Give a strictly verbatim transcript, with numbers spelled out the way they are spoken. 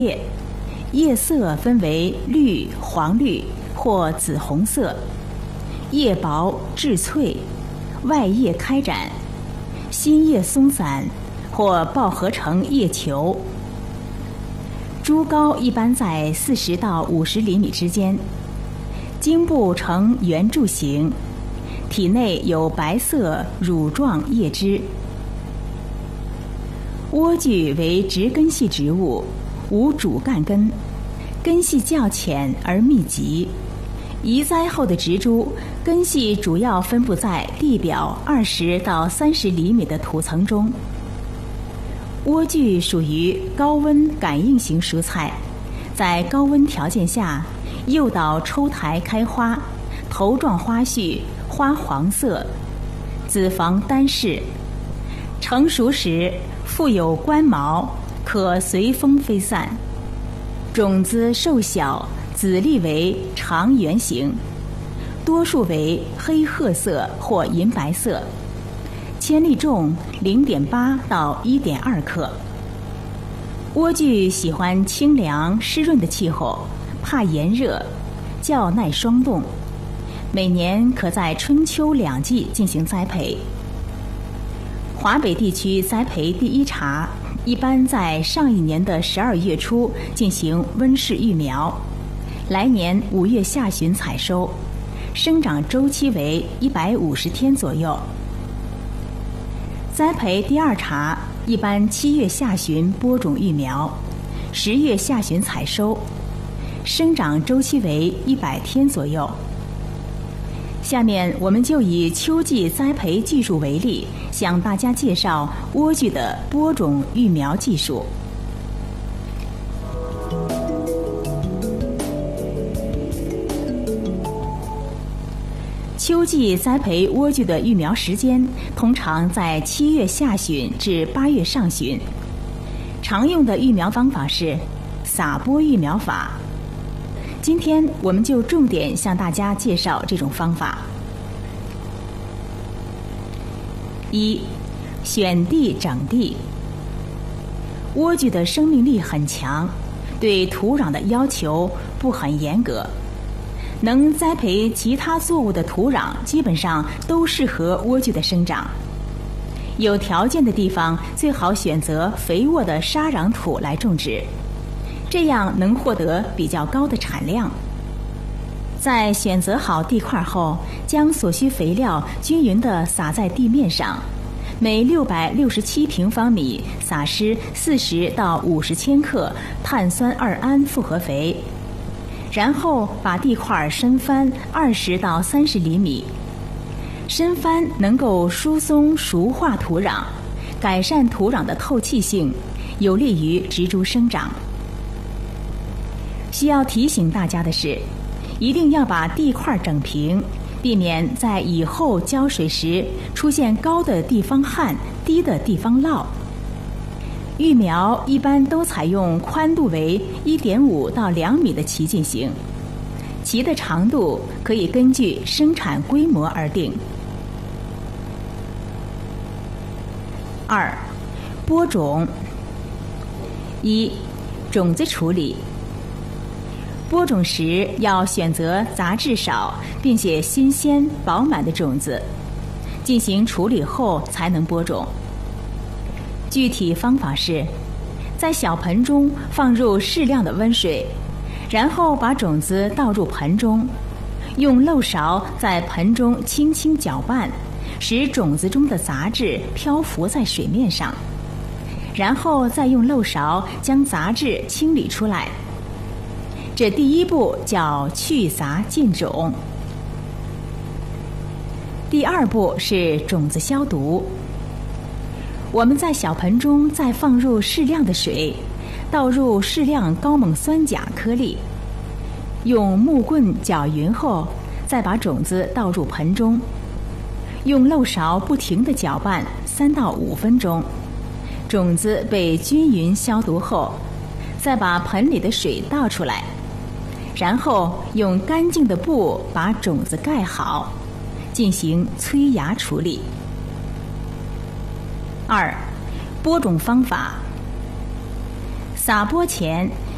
叶，叶色分为绿、黄绿或紫红色，叶薄质脆，外叶开展，新叶松散或抱合成叶球。株高一般在四十到五十厘米之间，茎部呈圆柱形，体内有白色乳状叶枝。莴苣为直根系植物，无主干根，根系较浅而密集。移栽后的植株根系主要分布在地表二十到三十厘米的土层中。莴苣属于高温感应型蔬菜，在高温条件下，诱导抽台开花，头状花序，花黄色，子房单式，成熟时附有冠毛，可随风飞散。种子瘦小，籽粒为长圆形，多数为黑褐色或银白色，千粒重零点八到一点二克。莴苣喜欢清凉湿润的气候，怕炎热，较耐霜冻，每年可在春秋两季进行栽培。华北地区栽培第一茬一般在上一年的十二月初进行温室育苗，来年五月下旬采收，生长周期为一百五十天左右。栽培第二茬一般七月下旬播种育苗，十月下旬采收，生长周期为一百天左右。下面我们就以秋季栽培技术为例，向大家介绍莴苣的播种育苗技术。秋季栽培莴苣的育苗时间通常在七月下旬至八月上旬。常用的育苗方法是撒播育苗法。今天我们就重点向大家介绍这种方法。一、选地整地。莴苣的生命力很强，对土壤的要求不很严格，能栽培其他作物的土壤基本上都适合莴苣的生长。有条件的地方最好选择肥沃的沙壤土来种植，这样能获得比较高的产量。在选择好地块后，将所需肥料均匀地撒在地面上，每六百六十七平方米撒施四十到五十千克碳酸二铵复合肥，然后把地块深翻二十到三十厘米。深翻能够疏松熟化土壤，改善土壤的透气性，有利于植株生长。需要提醒大家的是，一定要把地块整平，避免在以后浇水时出现高的地方旱、低的地方涝。育苗一般都采用宽度为一点五到两米的畦进行，畦的长度可以根据生产规模而定。二、播种。一、种子处理。播种时要选择杂质少并且新鲜饱满的种子，进行处理后才能播种。具体方法是，在小盆中放入适量的温水，然后把种子倒入盆中，用漏勺在盆中轻轻搅拌，使种子中的杂质漂浮在水面上，然后再用漏勺将杂质清理出来。这第一步叫去杂进种。第二步是种子消毒。我们在小盆中再放入适量的水，倒入适量高锰酸钾颗粒，用木棍搅匀后，再把种子倒入盆中，用漏勺不停地搅拌三到五分钟。种子被均匀消毒后，再把盆里的水倒出来，然后用干净的布把种子盖好，进行催芽处理。二、播种方法。撒播前